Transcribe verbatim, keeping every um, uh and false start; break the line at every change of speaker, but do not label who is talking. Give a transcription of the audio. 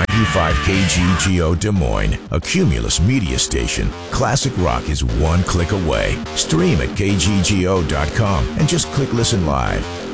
ninety-five K G G O Des Moines, a Cumulus media station, classic rock is one click away. Stream at K G G O dot com and just click listen live.